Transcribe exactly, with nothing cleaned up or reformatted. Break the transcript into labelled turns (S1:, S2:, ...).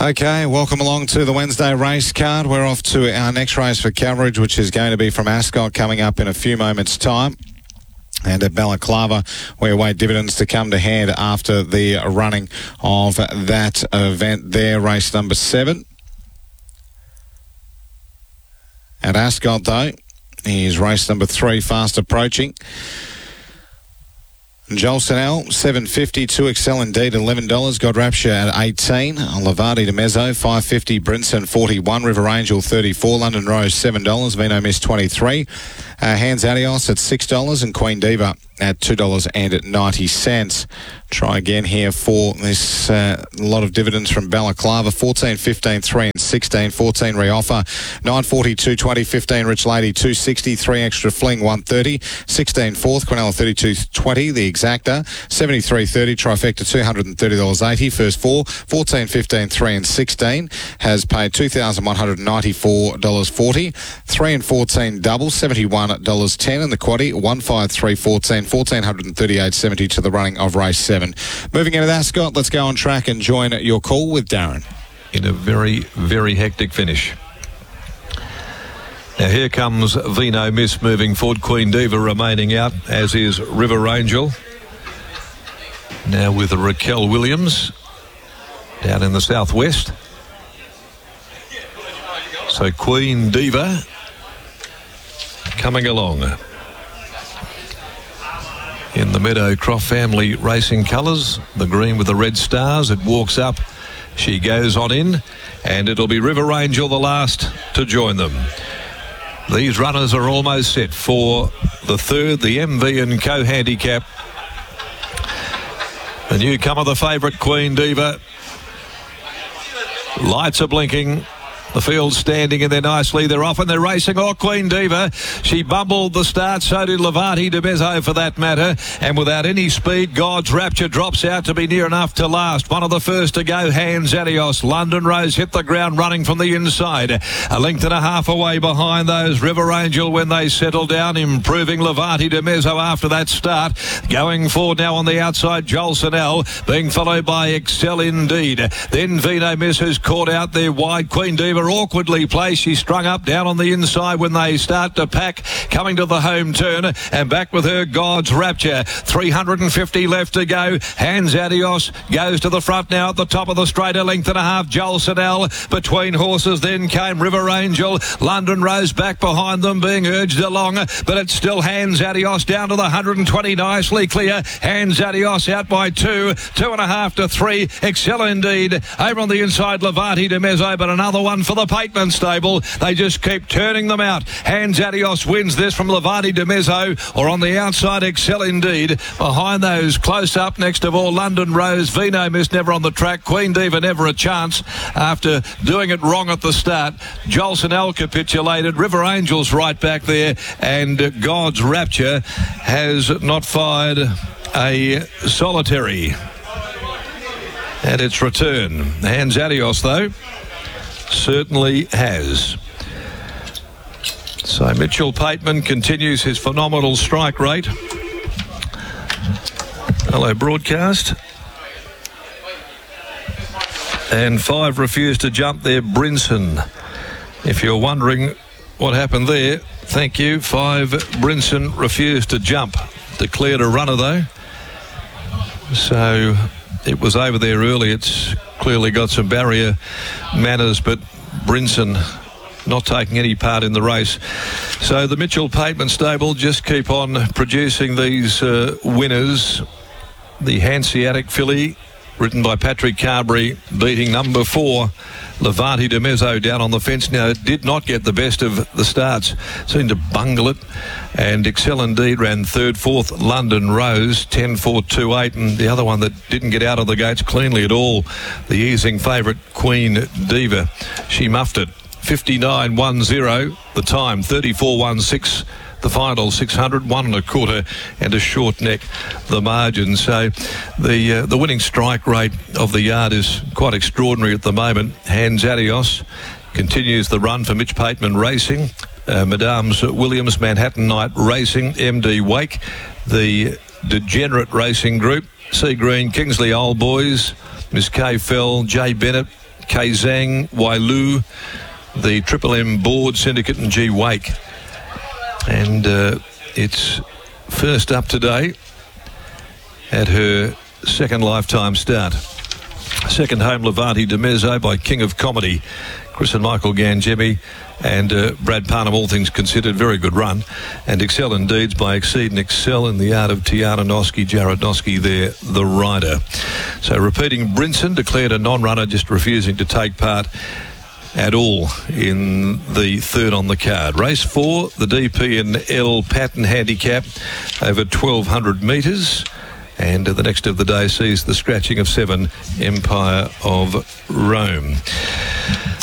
S1: Okay, welcome along to the Wednesday race card. We're off to our next race for coverage, which is going to be from Ascot, coming up in a few moments' time. And at Balaclava, we await dividends to come to hand after the running of that event there, race number seven. At Ascot, though, is race number three, fast approaching. Jolsonel, seven fifty. To Excel Indeed, eleven dollars. God Rapture at eighteen. Lavati de Mezzo, five fifty. Brinson, forty-one. River Angel, thirty-four. London Rose, seven dollars. Vino Miss, twenty-three. Uh, Hands Adios at six dollars. And Queen Diva at two dollars ninety. Try again here for this uh, lot of dividends from Balaclava. fourteen, fifteen, three and sixteen. fourteen re-offer. nine forty, two twenty. fifteen Rich Lady, two sixty. three Extra Fling, one thirty. sixteen fourth. Quinella, thirty-two twenty. The Exacta, seventy-three thirty. Trifecta, two hundred thirty dollars eighty. First four. fourteen, fifteen, three and sixteen has paid two thousand one hundred ninety-four dollars forty. three and fourteen double, seventy-one dollars ten. And the quaddie, one five three fourteen. one thousand four hundred thirty-eight seventy to the running of race seven. Moving into Ascot, let's go on track and join your call with Darren.
S2: In a very, very hectic finish. Now here comes Vino Miss moving forward. Queen Diva remaining out, as is River Angel. Now with Raquel Williams down in the southwest. So Queen Diva coming along in the Meadowcroft family racing colours, the green with the red stars. It walks up, she goes on in, and it'll be River Angel the last to join them. These runners are almost set for the third, the M V and Co-Handicap. The newcomer, the favourite, Queen Diva. Lights are blinking. The field's standing in there nicely. They're off and they're racing. Oh, Queen Diva. She bumbled the start. So did Lavati de Mezzo for that matter. And without any speed, God's Rapture drops out to be near enough to last. One of the first to go, Hands Adios. London Rose hit the ground running from the inside. A length and a half away behind those. River Angel when they settle down. Improving Lavati de Mezzo after that start. Going forward now on the outside, Jolsonel. Being followed by Excel Indeed. Then Vino Miss who's caught out there wide. Queen Diva awkwardly placed. She's strung up down on the inside when they start to pack, coming to the home turn, and back with her God's Rapture. three hundred fifty left to go. Hands Adios goes to the front now at the top of the straight, a length and a half. Jolsonel between horses. Then came River Angel. London Rose back behind them, being urged along, but it's still Hands Adios down to the one hundred twenty, nicely clear. Hands Adios out by two, two and a half to three. Excel Indeed over on the inside, Lavati de Mezzo, but another one for the Pateman stable. They just keep turning them out. Hands Adios wins this from Lavati de Mezzo, or on the outside, Excel Indeed. Behind those, close up next of all, London Rose. Vino Miss never on the track. Queen Diva never a chance after doing it wrong at the start. Jolsonel capitulated. River Angel's right back there, and God's Rapture has not fired a solitary at its return. Hands Adios, though, certainly has. So Mitchell Pateman continues his phenomenal strike rate. Hello, broadcast. And five refused to jump there, Brinson. If you're wondering what happened there, thank you. Five, Brinson refused to jump. Declared a runner, though. So it was over there early. It's clearly got some barrier manners, but Brinson not taking any part in the race. So the Mitchell Pateman stable just keep on producing these uh, winners. The Hanseatic filly, written by Patrick Carberry, beating number four, Lavati de Mezzo, down on the fence. Now, it did not get the best of the starts. Seemed to bungle it. And Excel Indeed ran third, fourth, London Rose, ten four two eight. And the other one that didn't get out of the gates cleanly at all, the easing favourite, Queen Diva. She muffed it. fifty-nine one zero, the time, thirty-four one six. The final, six hundred, one and a quarter, and a short neck, the margin. So the uh, the winning strike rate of the yard is quite extraordinary at the moment. Hands Adios continues the run for Mitch Pateman Racing. Uh, Madame's Williams, Manhattan Knight Racing, M D Wake, the Degenerate Racing Group, Sea Green, Kingsley Old Boys, Miss Kay Fell, Jay Bennett, Kazang, Wailu, the Triple M Board Syndicate and G Wake. And uh, it's first up today at her second lifetime start. Second home, Levante de Mezzo by King of Comedy, Chris and Michael Gangemi, and uh, Brad Parnham, all things considered, very good run. And Excel in Deeds by Exceed and Excel in the art of Tiana Noski, Jared Noski there, the rider. So repeating, Brinson declared a non-runner, just refusing to take part at all in the third on the card. Race four, the D P and L Patton handicap over twelve hundred metres. And uh, the next of the day sees the scratching of seven, Empire of Rome.